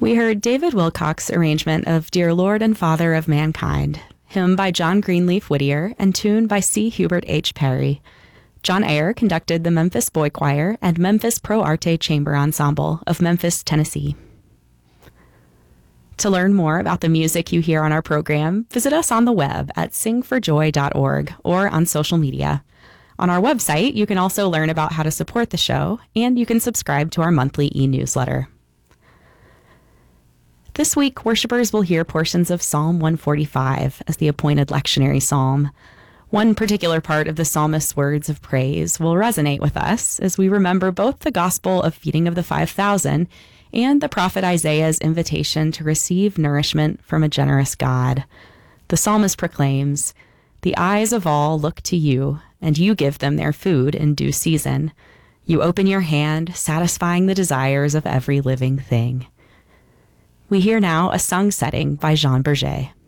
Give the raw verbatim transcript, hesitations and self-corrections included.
We heard David Wilcox's arrangement of Dear Lord and Father of Mankind, hymn by John Greenleaf Whittier and tune by C. Hubert H. Perry. John Ayer conducted the Memphis Boy Choir and Memphis Pro Arte Chamber Ensemble of Memphis, Tennessee. To learn more about the music you hear on our program, visit us on the web at sing for joy dot org or on social media. On our website, you can also learn about how to support the show, and you can subscribe to our monthly e-newsletter. This week, worshipers will hear portions of Psalm one forty-five as the appointed lectionary psalm. One particular part of the psalmist's words of praise will resonate with us as we remember both the gospel of feeding of the five thousand and the prophet Isaiah's invitation to receive nourishment from a generous God. The psalmist proclaims, "The eyes of all look to you, and you give them their food in due season. You open your hand, satisfying the desires of every living thing." We hear now a sung setting by Jean Berger.